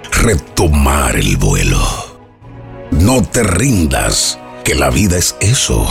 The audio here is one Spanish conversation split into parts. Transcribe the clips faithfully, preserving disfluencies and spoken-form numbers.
retomar el vuelo. No te rindas, que la vida es eso.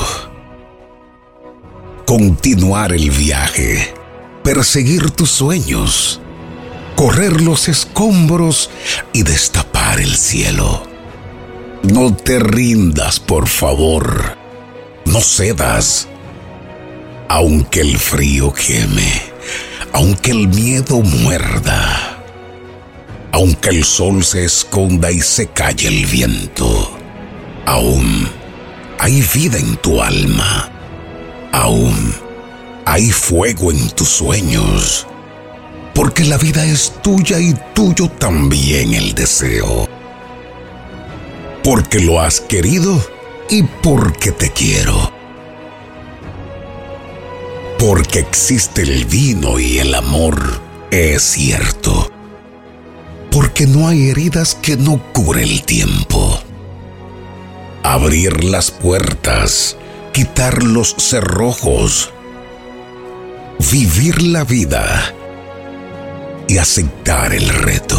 Continuar el viaje, perseguir tus sueños, correr los escombros y destapar el cielo. No te rindas, por favor. No cedas. Aunque el frío queme, aunque el miedo muerda, aunque el sol se esconda y se calle el viento, aún hay vida en tu alma. Aún hay fuego en tus sueños, porque la vida es tuya y tuyo también el deseo. Porque lo has querido y porque te quiero. Porque existe el vino y el amor, es cierto. Porque no hay heridas que no cure el tiempo. Abrir las puertas, quitar los cerrojos, vivir la vida y aceptar el reto.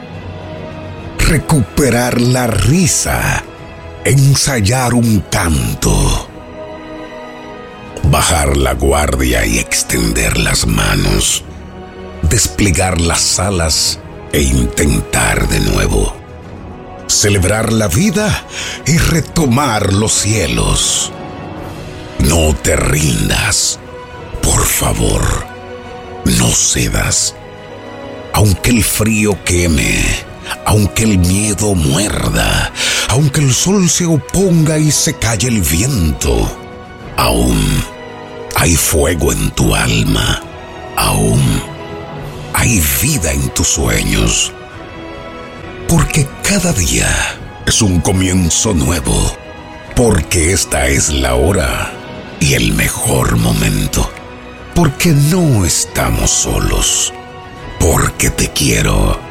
Recuperar la risa, ensayar un canto, bajar la guardia y extender las manos, desplegar las alas e intentar de nuevo. Celebrar la vida y retomar los cielos. No te rindas, por favor, no cedas. Aunque el frío queme, aunque el miedo muerda, aunque el sol se oponga y se calle el viento, aún hay fuego en tu alma, aún hay vida en tus sueños. Porque cada día es un comienzo nuevo, porque esta es la hora y el mejor momento, porque no estamos solos, porque te quiero.